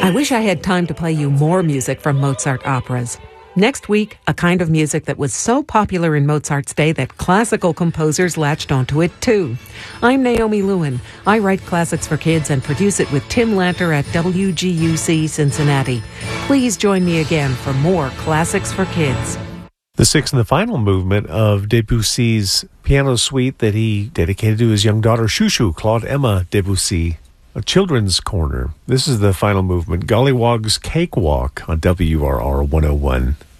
I wish I had time to play you more music from Mozart operas. Next week, a kind of music that was so popular in Mozart's day that classical composers latched onto it too. I'm Naomi Lewin. I write classics for kids and produce it with Tim Lanter at WGUC Cincinnati. Please join me again for more Classics for Kids. The sixth and the final movement of Debussy's piano suite that he dedicated to his young daughter, Chouchou, Claude Emma Debussy. A children's corner. This is the final movement, Gollywog's Cakewalk on WRR 101.